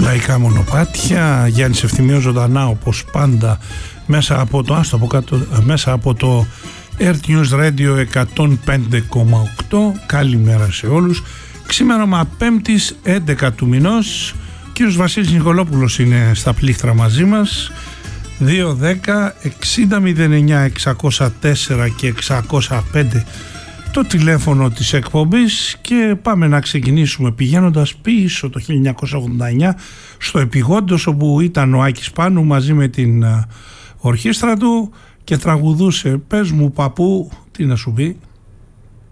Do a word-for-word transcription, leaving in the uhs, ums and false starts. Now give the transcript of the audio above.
Λαϊκά μονοπάτια, Γιάννης Ευθυμίος ζωντανά όπως πάντα μέσα από το, άστο από κάτω, μέσα από το Earth News Radio εκατόν πέντε κόμμα οκτώ. Καλημέρα σε όλους. Ξήμερωμα πέμπτης έντεκα του μηνός. Κύριος Βασίλης Νικολόπουλος είναι στα πλήκτρα μαζί μας. Δύο δέκα εξήντα μηδέν εννιά εξακόσια τέσσερα και εξακόσια πέντε το τηλέφωνο της εκπομπής, και πάμε να ξεκινήσουμε πηγαίνοντας πίσω το χίλια εννιακόσια ογδόντα εννιά στο Επιγόντος, όπου ήταν ο Άκης Πάνου μαζί με την ορχήστρα του και τραγουδούσε «Πες μου παππού», τι να σου πει.